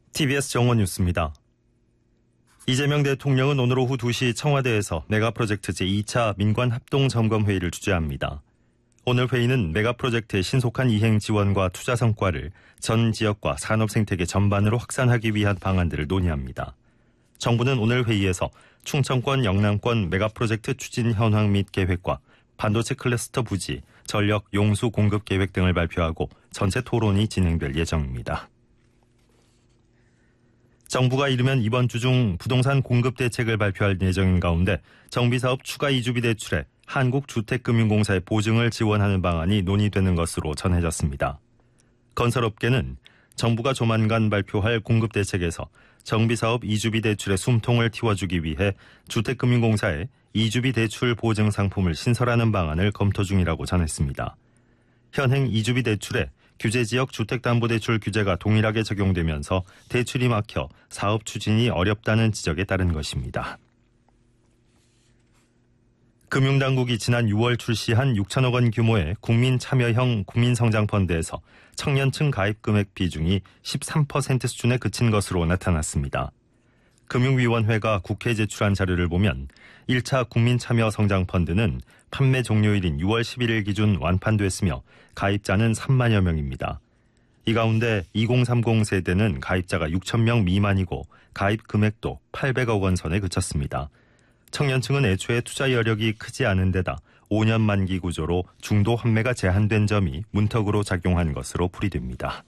TBS 정원뉴스입니다. 이재명 대통령은 오늘 오후 2시 청와대에서 메가프로젝트 제2차 민관합동점검회의를 주재합니다. 오늘 회의는 메가프로젝트의 신속한 이행 지원과 투자 성과를 전 지역과 산업 생태계 전반으로 확산하기 위한 방안들을 논의합니다. 정부는 오늘 회의에서 충청권, 영남권 메가프로젝트 추진 현황 및 계획과 반도체 클러스터 부지, 전력 용수 공급 계획 등을 발표하고 전체 토론이 진행될 예정입니다. 정부가 이르면 이번 주 중 부동산 공급 대책을 발표할 예정인 가운데 정비사업 추가 이주비 대출에 한국주택금융공사의 보증을 지원하는 방안이 논의되는 것으로 전해졌습니다. 건설업계는 정부가 조만간 발표할 공급 대책에서 정비사업 이주비 대출의 숨통을 틔워주기 위해 주택금융공사에 이주비 대출 보증 상품을 신설하는 방안을 검토 중이라고 전했습니다. 현행 이주비 대출에 규제지역 주택담보대출 규제가 동일하게 적용되면서 대출이 막혀 사업 추진이 어렵다는 지적에 따른 것입니다. 금융당국이 지난 6월 출시한 6천억 원 규모의 국민참여형 국민성장펀드에서 청년층 가입 금액 비중이 13% 수준에 그친 것으로 나타났습니다. 금융위원회가 국회에 제출한 자료를 보면 1차 국민참여성장펀드는 판매 종료일인 6월 11일 기준 완판됐으며 가입자는 3만여 명입니다. 이 가운데 2030 세대는 가입자가 6천 명 미만이고 가입 금액도 800억 원 선에 그쳤습니다. 청년층은 애초에 투자 여력이 크지 않은 데다 5년 만기 구조로 중도 환매가 제한된 점이 문턱으로 작용한 것으로 풀이됩니다.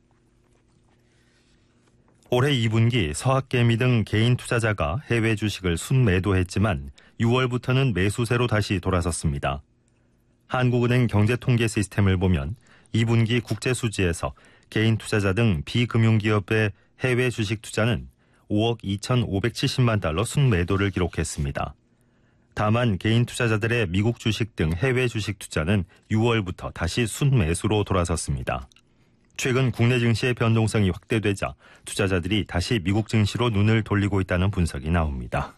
올해 2분기 서학개미 등 개인 투자자가 해외 주식을 순매도했지만 6월부터는 매수세로 다시 돌아섰습니다. 한국은행 경제통계 시스템을 보면 2분기 국제수지에서 개인 투자자 등 비금융기업의 해외 주식 투자는 5억 2,570만 달러 순매도를 기록했습니다. 다만 개인 투자자들의 미국 주식 등 해외 주식 투자는 6월부터 다시 순매수로 돌아섰습니다. 최근 국내 증시의 변동성이 확대되자 투자자들이 다시 미국 증시로 눈을 돌리고 있다는 분석이 나옵니다.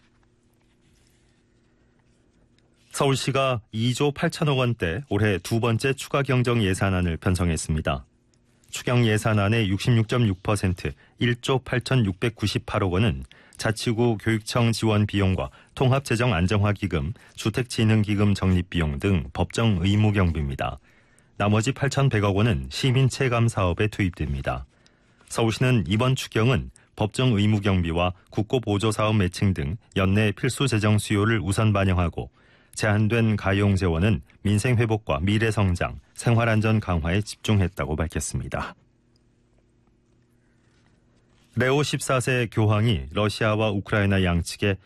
서울시가 2조 8천억 원대 올해 두 번째 추가 경정 예산안을 편성했습니다. 추경 예산안의 66.6% 1조 8,698억 원은 자치구 교육청 지원 비용과 통합재정 안정화기금, 주택진흥기금 적립비용 등 법정 의무 경비입니다. 나머지 8,100억 원은 시민 체감 사업에 투입됩니다. 서울시는 이번 추경은 법정 의무 경비와 국고 보조 사업 매칭 등 연내 필수 재정 수요를 우선 반영하고 제한된 가용 재원은 민생 회복과 미래 성장, 생활 안전 강화에 집중했다고 밝혔습니다. 레오 14세 교황이 러시아와 우크라이나 양측에